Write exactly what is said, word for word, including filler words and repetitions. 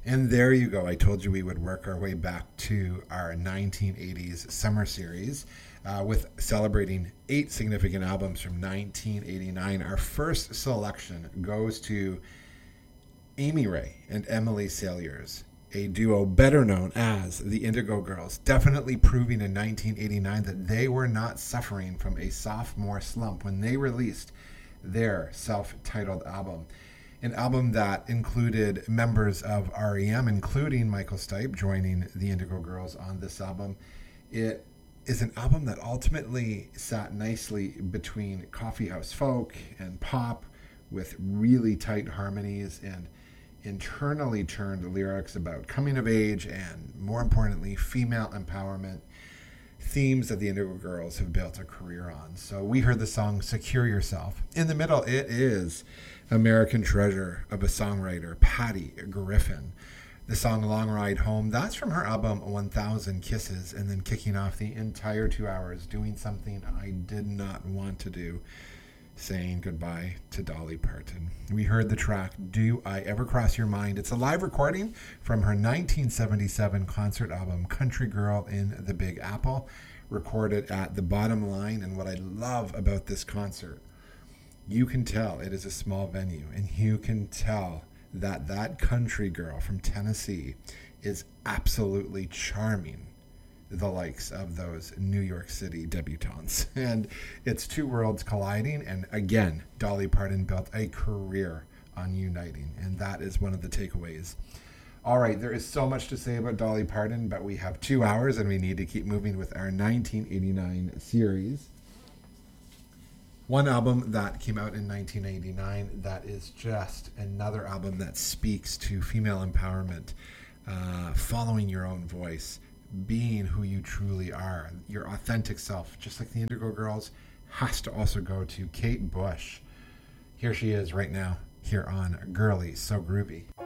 And there you go. I told you we would work our way back to our nineteen eighties summer series uh, with celebrating eight significant albums from nineteen eighty-nine. Our first selection goes to Amy Ray and Emily Saliers, a duo better known as the Indigo Girls, definitely proving in nineteen eighty-nine that they were not suffering from a sophomore slump when they released their self-titled album. An album that included members of R E M, including Michael Stipe, joining the Indigo Girls on this album. It is an album that ultimately sat nicely between coffee house folk and pop, with really tight harmonies and internally turned lyrics about coming of age and, more importantly, female empowerment, themes that the Indigo Girls have built a career on. So we heard the song Secure Yourself. In the middle, it is American Treasure of a songwriter, Patty Griffin. The song Long Ride Home, that's from her album one thousand Kisses, and then kicking off the entire two hours doing something I did not want to do, saying goodbye to Dolly Parton. We heard the track Do I Ever Cross Your Mind. It's a live recording from her nineteen seventy-seven concert album Country Girl in the Big Apple, recorded at the Bottom Line. And what I love about this concert, you can tell it is a small venue, and you can tell that that country girl from Tennessee is absolutely charming the likes of those New York City debutantes. And it's two worlds colliding. And again, Dolly Parton built a career on uniting. And that is one of the takeaways. All right, there is so much to say about Dolly Parton, but we have two hours and we need to keep moving with our nineteen eighty-nine series. One album that came out in nineteen eighty-nine that is just another album that speaks to female empowerment, uh, following your own voice, being who you truly are, your authentic self, just like the Indigo Girls, has to also go to Kate Bush. Here she is right now, here on Girly So Groovy.